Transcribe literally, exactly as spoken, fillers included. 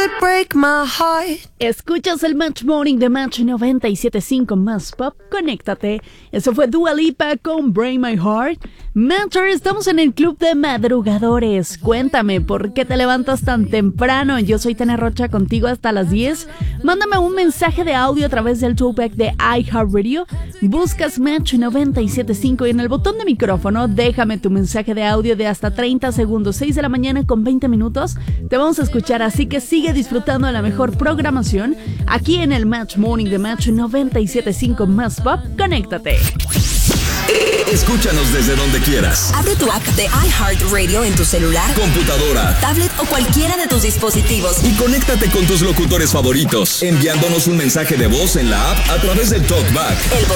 break my heart. Escuchas el Match Morning de Match noventa y siete punto cinco más Pop. Conéctate. Eso fue Dua Lipa con Break My Heart. Matcher, estamos en el club de madrugadores. Cuéntame, ¿por qué te levantas tan temprano? Yo soy Tena Rocha, contigo hasta las diez. Mándame un mensaje de audio a través del talkback de iHeartRadio. Buscas Match noventa y siete punto cinco y en el botón de micrófono déjame tu mensaje de audio de hasta treinta segundos. seis de la mañana con veinte minutos. Te vamos a escuchar, así que sigue disfrutando de la mejor programación aquí en el Match Morning de Match noventa y siete punto cinco más Pop. Conéctate. Escúchanos desde donde quieras. Abre tu app de iHeartRadio en tu celular, computadora, tablet o cualquiera de tus dispositivos y conéctate con tus locutores favoritos, enviándonos un mensaje de voz en la app a través del TalkBack. El